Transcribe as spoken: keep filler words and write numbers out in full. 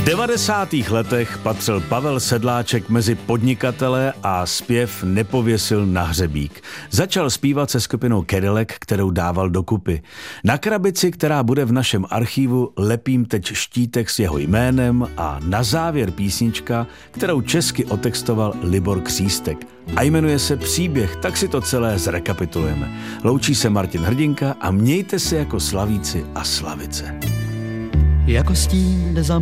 devadesátých letech patřil Pavel Sedláček mezi podnikatele a zpěv nepověsil na hřebík. Začal zpívat se skupinou Cadillac, kterou dával dokupy. Na krabici, která bude v našem archivu, lepím teď štítek s jeho jménem a na závěr písnička, kterou česky otextoval Libor Křístek. A jmenuje se Příběh, tak si to celé zrekapitulujeme. Loučí se Martin Hrdinka a mějte se jako slavíci a slavice. Jako stín jde za